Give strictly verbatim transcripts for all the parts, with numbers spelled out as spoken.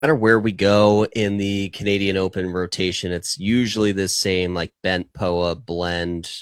matter where we go in the Canadian Open rotation, it's usually the same like bent P O A blend,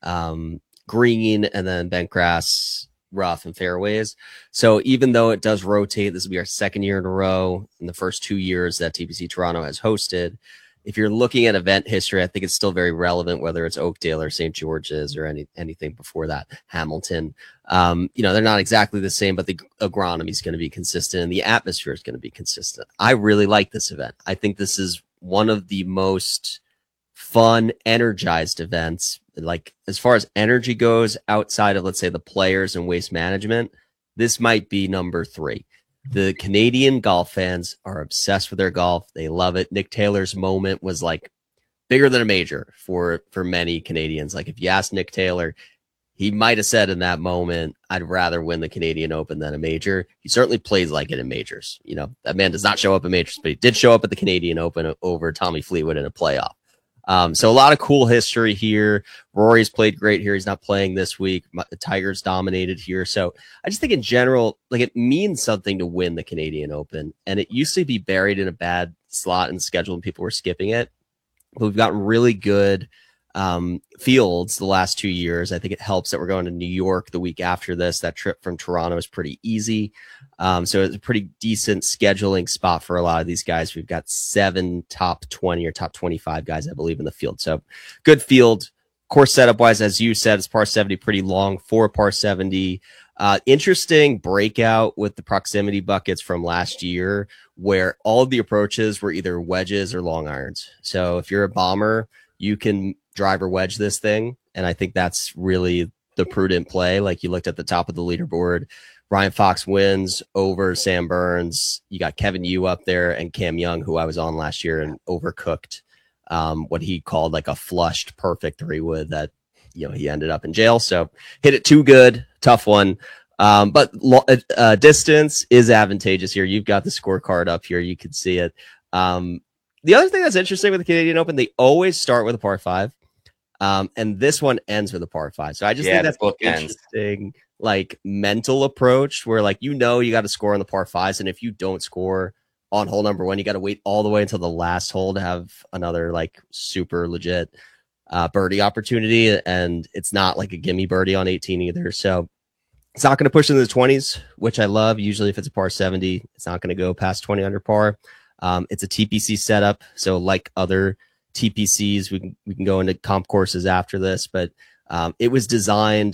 um, green, and then bent grass, rough, and fairways. So even though it does rotate, this will be our second year in a row in the first two years that T P C Toronto has hosted. If you're looking at event history, I think it's still very relevant, whether it's Oakdale or Saint George's or any anything before that, Hamilton. Um, you know, they're not exactly the same, but the agronomy is going to be consistent and the atmosphere is going to be consistent. I really like this event. I think this is one of the most fun, energized events. Like, as far as energy goes, outside of, let's say, the players and waste management, this might be number three. The Canadian golf fans are obsessed with their golf. They love it. Nick Taylor's moment was like bigger than a major for for many Canadians. Like, if you ask Nick Taylor, he might have said in that moment, I'd rather win the Canadian Open than a major. He certainly plays like it in majors. You know, that man does not show up in majors, but he did show up at the Canadian Open over Tommy Fleetwood in a playoff. Um, so a lot of cool history here. Rory's played great here. He's not playing this week. The Tigers dominated here. So I just think in general, like, it means something to win the Canadian Open. And it used to be buried in a bad slot in the schedule and people were skipping it. But we've gotten really good um, fields the last two years. I think it helps that we're going to New York the week after this. That trip from Toronto is pretty easy. Um, so it's a pretty decent scheduling spot for a lot of these guys. We've got seven top twenty or top twenty-five guys, I believe, in the field. So good field. Course setup wise, as you said, it's par seventy, pretty long for par seventy. Uh, interesting breakout with the proximity buckets from last year, where all of the approaches were either wedges or long irons. So if you're a bomber, you can drive or wedge this thing. And I think that's really the prudent play. Like, you looked at the top of the leaderboard, Ryan Fox wins over Sam Burns. You got Kevin Yu up there and Cam Young, who I was on last year and overcooked um, what he called like a flushed perfect three wood that, you know, he ended up in jail. So hit it too good, tough one. Um, but uh, distance is advantageous here. You've got the scorecard up here. You can see it. Um, the other thing that's interesting with the Canadian Open, they always start with a par five. Um, and this one ends with a par five. So I just yeah, think that's interesting, like, mental approach where, like, you know, you got to score on the par fives. And if you don't score on hole number one, you got to wait all the way until the last hole to have another like super legit uh, birdie opportunity. And it's not like a gimme birdie on eighteen either. So it's not going to push into the twenties, which I love. Usually if it's a par seventy, it's not going to go past twenty under par. Um, it's a T P C setup. So like other T P Cs, we can, we can go into comp courses after this, but um, it was designed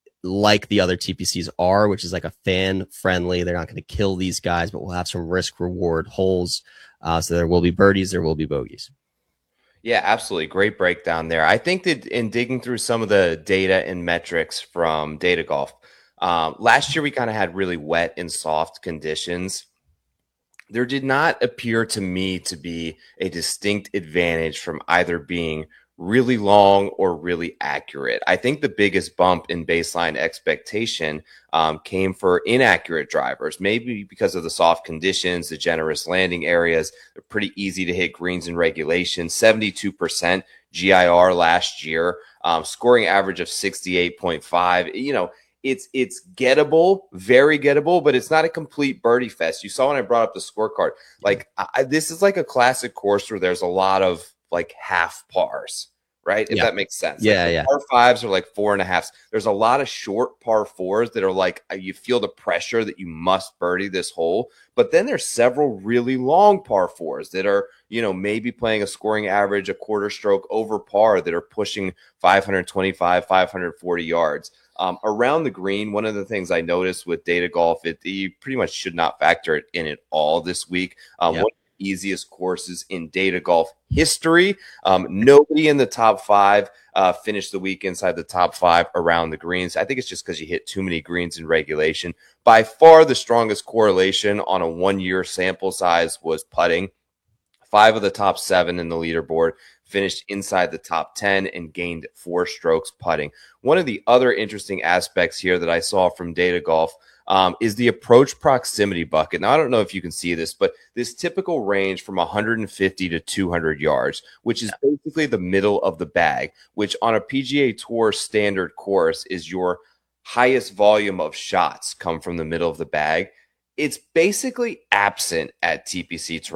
like the other T P Cs are, which is like a fan friendly. They're not going to kill these guys, but we'll have some risk reward holes. Uh, so there will be birdies, there will be bogeys. Yeah, absolutely. Great breakdown there. I think that in digging through some of the data and metrics from Data Golf, um, last year we kind of had really wet and soft conditions. There did not appear to me to be a distinct advantage from either being really long or really accurate. I think the biggest bump in baseline expectation um, came for inaccurate drivers, maybe because of the soft conditions, the generous landing areas. They're pretty easy to hit greens in regulation. seventy-two percent G I R last year, um, scoring average of sixty-eight point five. You know, It's it's gettable, very gettable, but it's not a complete birdie fest. You saw when I brought up the scorecard, like I, this is like a classic course where there's a lot of like half pars, right? If Yeah. that makes sense. Yeah, like yeah. Par fives are like four and a half. There's a lot of short par fours that are like you feel the pressure that you must birdie this hole. But then there's several really long par fours that are, you know, maybe playing a scoring average, a quarter stroke over par that are pushing five twenty-five, five forty yards. Um, around the green, one of the things I noticed with Data Golf, it you pretty much should not factor it in at all this week. Um, Yep. One of the easiest courses in Data Golf history. Um, nobody in the top five uh, finished the week inside the top five around the greens. I think it's just because you hit too many greens in regulation. By far, the strongest correlation on a one-year sample size was putting. Five of the top seven in the leaderboard finished inside the top ten and gained four strokes putting. One of the other interesting aspects here that I saw from Data Golf um, is the approach proximity bucket. Now, I don't know if you can see this, but this typical range from one fifty to two hundred yards, which is basically the middle of the bag, which on a P G A Tour standard course is your highest volume of shots come from the middle of the bag. it's basically absent at T P C